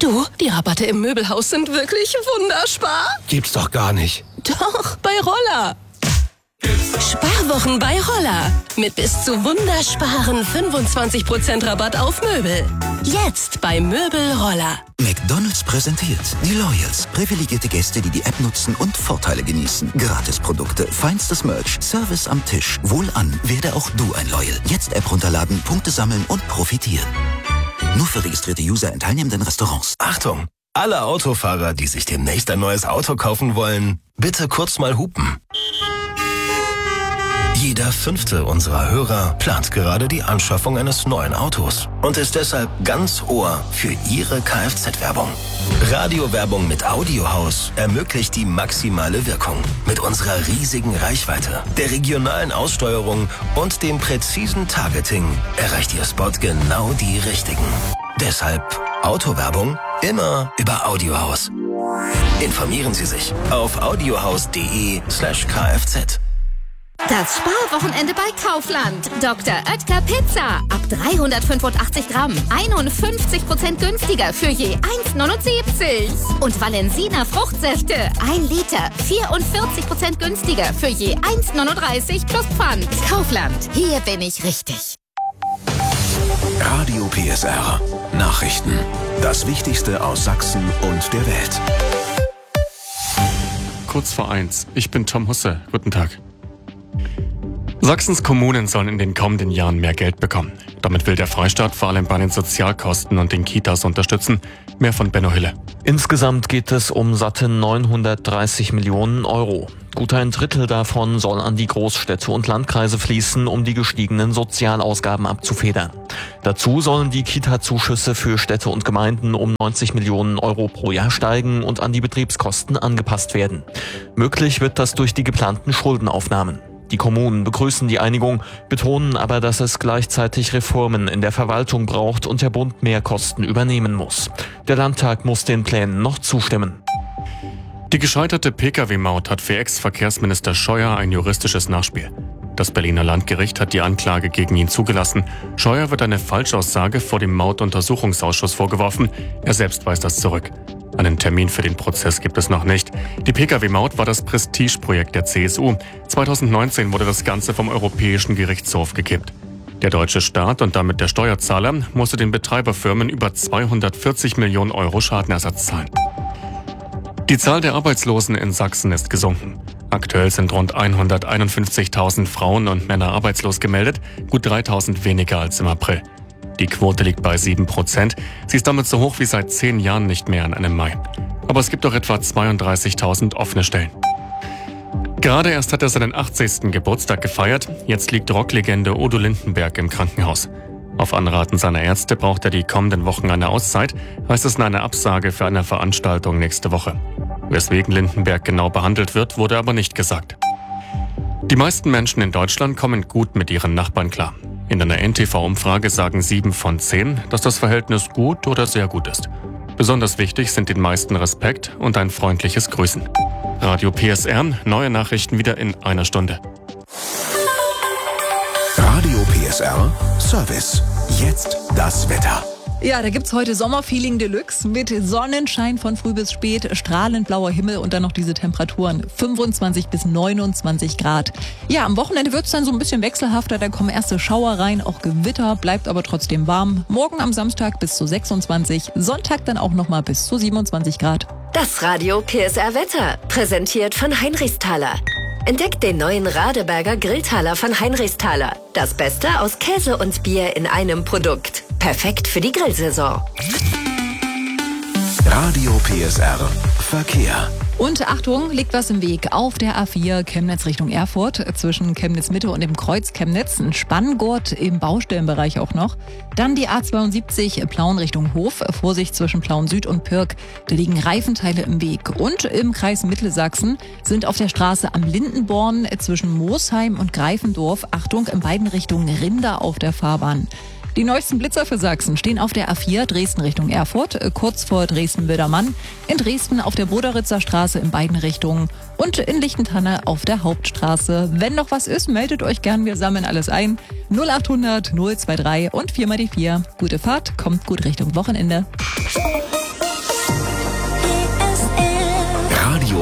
Du, die Rabatte im Möbelhaus sind wirklich wunderspar. Gibt's doch gar nicht. Doch, bei Roller. Sparwochen bei Roller. Mit bis zu wundersparen 25% Rabatt auf Möbel. Jetzt bei Möbel Roller. McDonald's präsentiert die Loyals. Privilegierte Gäste, die die App nutzen und Vorteile genießen. Gratisprodukte, feinstes Merch, Service am Tisch. Wohlan, werde auch du ein Loyal. Jetzt App runterladen, Punkte sammeln und profitieren. Nur für registrierte User in teilnehmenden Restaurants. Achtung! Alle Autofahrer, die sich demnächst ein neues Auto kaufen wollen, bitte kurz mal hupen. Jeder 5. unserer Hörer plant gerade die Anschaffung eines neuen Autos und ist deshalb ganz Ohr für Ihre Kfz-Werbung. Radiowerbung mit Audiohaus ermöglicht die maximale Wirkung. Mit unserer riesigen Reichweite, der regionalen Aussteuerung und dem präzisen Targeting erreicht Ihr Spot genau die Richtigen. Deshalb Autowerbung immer über Audiohaus. Informieren Sie sich auf audiohaus.de/kfz. Das Sparwochenende bei Kaufland. Dr. Oetker Pizza. Ab 385 Gramm. 51% günstiger für je 1,79. Und Valensina Fruchtsäfte. 1 Liter. 44% günstiger für je 1,39 plus Pfand. Kaufland. Hier bin ich richtig. Radio PSR. Nachrichten. Das Wichtigste aus Sachsen und der Welt. Kurz vor 1. Ich bin Tom Husse. Guten Tag. Sachsens Kommunen sollen in den kommenden Jahren mehr Geld bekommen. Damit will der Freistaat vor allem bei den Sozialkosten und den Kitas unterstützen. Mehr von Benno Hille. Insgesamt geht es um satte 930 Millionen Euro. Gut ein Drittel davon soll an die Großstädte und Landkreise fließen, um die gestiegenen Sozialausgaben abzufedern. Dazu sollen die Kita-Zuschüsse für Städte und Gemeinden um 90 Millionen Euro pro Jahr steigen und an die Betriebskosten angepasst werden. Möglich wird das durch die geplanten Schuldenaufnahmen. Die Kommunen begrüßen die Einigung, betonen aber, dass es gleichzeitig Reformen in der Verwaltung braucht und der Bund mehr Kosten übernehmen muss. Der Landtag muss den Plänen noch zustimmen. Die gescheiterte Pkw-Maut hat für Ex-Verkehrsminister Scheuer ein juristisches Nachspiel. Das Berliner Landgericht hat die Anklage gegen ihn zugelassen. Scheuer wird eine Falschaussage vor dem Mautuntersuchungsausschuss vorgeworfen. Er selbst weist das zurück. Einen Termin für den Prozess gibt es noch nicht. Die Pkw-Maut war das Prestigeprojekt der CSU. 2019 wurde das Ganze vom Europäischen Gerichtshof gekippt. Der deutsche Staat und damit der Steuerzahler musste den Betreiberfirmen über 240 Millionen Euro Schadenersatz zahlen. Die Zahl der Arbeitslosen in Sachsen ist gesunken. Aktuell sind rund 151.000 Frauen und Männer arbeitslos gemeldet, gut 3.000 weniger als im April. Die Quote liegt bei 7%. Sie ist damit so hoch wie seit 10 Jahren nicht mehr an einem Mai. Aber es gibt auch etwa 32.000 offene Stellen. Gerade erst hat er seinen 80. Geburtstag gefeiert. Jetzt liegt Rocklegende Udo Lindenberg im Krankenhaus. Auf Anraten seiner Ärzte braucht er die kommenden Wochen eine Auszeit, heißt es in einer Absage für eine Veranstaltung nächste Woche. Weswegen Lindenberg genau behandelt wird, wurde aber nicht gesagt. Die meisten Menschen in Deutschland kommen gut mit ihren Nachbarn klar. In einer NTV-Umfrage sagen 7 von 10, dass das Verhältnis gut oder sehr gut ist. Besonders wichtig sind den meisten Respekt und ein freundliches Grüßen. Radio PSR, neue Nachrichten wieder in einer Stunde. Radio PSR Service. Jetzt das Wetter. Ja, da gibt's heute Sommerfeeling Deluxe mit Sonnenschein von früh bis spät, strahlend blauer Himmel und dann noch diese Temperaturen 25 bis 29 Grad. Ja, am Wochenende wird's dann so ein bisschen wechselhafter, da kommen erste Schauer rein, auch Gewitter, bleibt aber trotzdem warm. Morgen am Samstag bis zu 26, Sonntag dann auch nochmal bis zu 27 Grad. Das Radio PSR Wetter, präsentiert von Heinrichsthaler. Entdeckt den neuen Radeberger Grilltaler von Heinrichsthaler. Das Beste aus Käse und Bier in einem Produkt. Perfekt für die Grillsaison. Radio PSR Verkehr. Und Achtung, liegt was im Weg. Auf der A4 Chemnitz Richtung Erfurt, zwischen Chemnitz Mitte und dem Kreuz Chemnitz, ein Spanngurt im Baustellenbereich auch noch. Dann die A72 Plauen Richtung Hof, Vorsicht zwischen Plauen Süd und Pirk, da liegen Reifenteile im Weg. Und im Kreis Mittelsachsen sind auf der Straße am Lindenborn zwischen Moosheim und Greifendorf, Achtung, in beiden Richtungen Rinder auf der Fahrbahn. Die neuesten Blitzer für Sachsen stehen auf der A4 Dresden Richtung Erfurt, kurz vor Dresden-Wildermann, in Dresden auf der Boderitzer Straße in beiden Richtungen und in Lichtentanne auf der Hauptstraße. Wenn noch was ist, meldet euch gern, wir sammeln alles ein. 0800 023 und 4x4. Gute Fahrt, kommt gut Richtung Wochenende.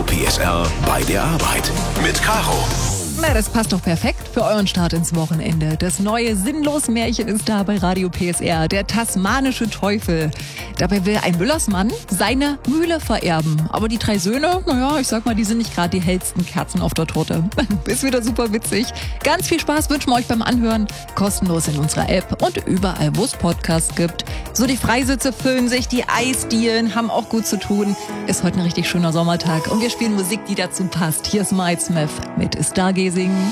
PSR bei der Arbeit. Mit Caro. Na, das passt doch perfekt für euren Start ins Wochenende. Das neue Sinnlos-Märchen ist da bei Radio PSR, der tasmanische Teufel. Dabei will ein Müllersmann seine Mühle vererben. Aber die 3 Söhne, naja, ich sag mal, die sind nicht gerade die hellsten Kerzen auf der Torte. Ist wieder super witzig. Ganz viel Spaß wünschen wir euch beim Anhören. Kostenlos in unserer App und überall, wo es Podcasts gibt. So, die Freisitze füllen sich, die Eisdielen haben auch gut zu tun. Ist heute ein richtig schöner Sommertag und wir spielen Musik, die dazu passt. Hier ist Mike Smith mit Stargazing.